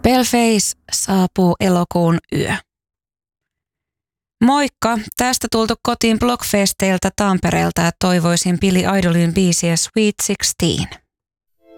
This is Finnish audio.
Paleface saapuu elokuun yö. Moikka! Tästä tultu kotiin Blockfesteiltä Tampereelta ja toivoisin Billy Idolin biisiä Sweet 16.